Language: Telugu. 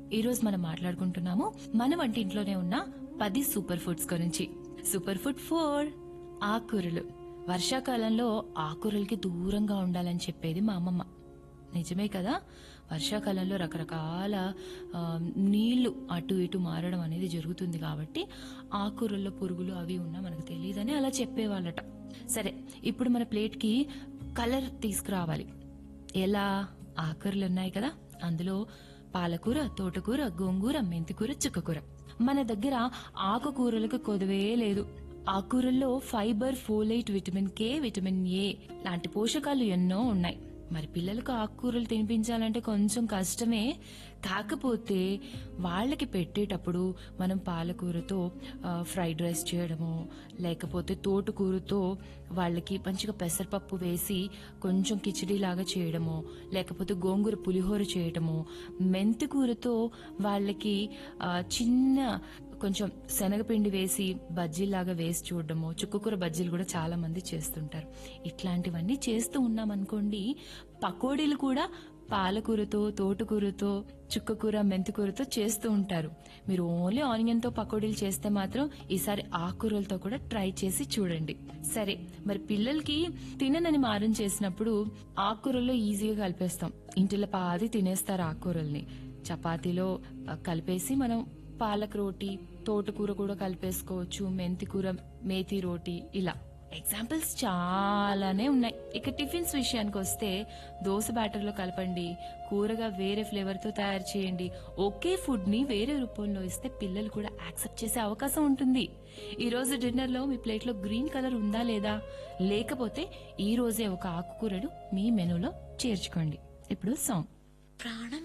ఈ రోజు మనం మాట్లాడుకుంటున్నాము మన వంటింట్లోనే ఉన్న 10 సూపర్ ఫుడ్స్ గురించి. సూపర్ ఫుడ్ 4 ఆకుకూరలు. వర్షాకాలంలో ఆకుకూరలకి దూరంగా ఉండాలని చెప్పేది మా అమ్మమ్మ. నిజమే కదా. వర్షాకాలంలో రకరకాల నీళ్లు అటు ఇటు మారడం అనేది జరుగుతుంది కాబట్టి ఆకుకూరల్లో పురుగులు అవి ఉన్నా మనకు తెలియదని అలా చెప్పేవాళ్ళట. సరే, ఇప్పుడు మన ప్లేట్ కి కలర్ తీసుకురావాలి. ఎలా? ఆకుకూరలు ఉన్నాయి కదా, అందులో పాలకూర, తోటకూర, గోంగూర, మెంతికూర, చుక్కకూర. మన దగ్గర ఆకుకూరలకు కొదవే లేదు. ఆకుకూరల్లో fibre, folate, vitamin K, vitamin A లాంటి పోషకాలు ఎన్నో ఉన్నాయి. మరి పిల్లలకు ఆకుకూరలు తినిపించాలంటే కొంచెం కష్టమే. కాకపోతే వాళ్ళకి పెట్టేటప్పుడు మనం పాలకూరతో ఫ్రైడ్ రైస్ చేయడమో, లేకపోతే తోటకూరతో వాళ్ళకి మంచిగా పెసరపప్పు వేసి కొంచెం కిచిడి లాగా చేయడమో, లేకపోతే గోంగూర పులిహోర చేయడమో, మెంతికూరతో వాళ్ళకి చిన్న కొంచెం శనగపిండి వేసి బజ్జీలాగా వేసి చూడడము, చుక్కకూర బజ్జీలు కూడా చాలా మంది చేస్తుంటారు. ఇట్లాంటివన్నీ చేస్తూ ఉన్నామనుకోండి, పకోడీలు కూడా పాలకూరతో, తోటకూరతో, చుక్కకూర, మెంతికూరతో చేస్తూ ఉంటారు. మీరు ఓన్లీ ఆనియన్ తో పకోడీలు చేస్తే మాత్రం ఈసారి ఆకుకూరలతో కూడా ట్రై చేసి చూడండి. సరే, మరి పిల్లలకి తిననని మారం చేసినప్పుడు ఆకుకూరల్లో ఈజీగా కలిపేస్తాం. ఇంటిలో పాది తినేస్తారు ఆకుకూరల్ని. చపాతీలో కలిపేసి మనం పాలక్ రోటీ, తోటకూర కూడా కలిపేసుకోవచ్చు, మెంతికూర, మేతి రోటీ, ఇలా ఎగ్జాంపుల్స్ చాలానే ఉన్నాయి. ఇక టిఫిన్స్ విషయానికి వస్తే దోశ బ్యాటర్ లో కలపండి, కూరగా వేరే ఫ్లేవర్ తో తయారు చేయండి. ఒకే ఫుడ్ ని వేరే రూపంలో ఇస్తే పిల్లలు కూడా యాక్సెప్ట్ చేసే అవకాశం ఉంటుంది. ఈ రోజు డిన్నర్ లో మీ ప్లేట్ లో గ్రీన్ కలర్ ఉందా లేదా? లేకపోతే ఈ రోజే ఒక ఆకుకూరను మీ మెనూలో చేర్చుకోండి. ఇప్పుడు సాంగ్. ప్రాణం